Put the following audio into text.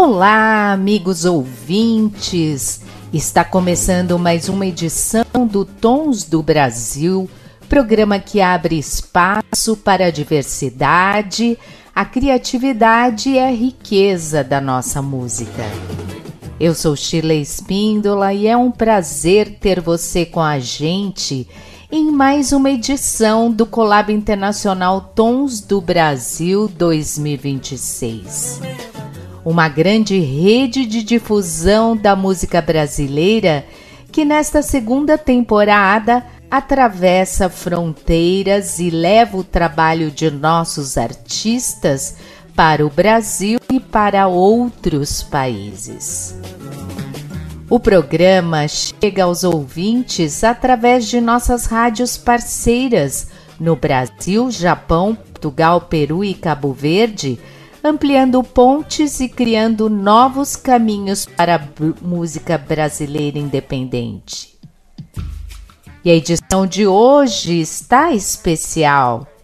Olá, amigos ouvintes! Está começando mais uma edição do Tons do Brasil, programa que abre espaço para a diversidade, a criatividade e a riqueza da nossa música. Eu sou Shirley Espíndola e é um prazer ter você com a gente em mais uma edição do Collab Internacional Tons do Brasil 2026. Uma grande rede de difusão da música brasileira que nesta segunda temporada atravessa fronteiras e leva o trabalho de nossos artistas para o Brasil e para outros países. O programa chega aos ouvintes através de nossas rádios parceiras no Brasil, Japão, Portugal, Peru e Cabo Verde, ampliando pontes e criando novos caminhos para a música brasileira independente. E a edição de hoje está especial.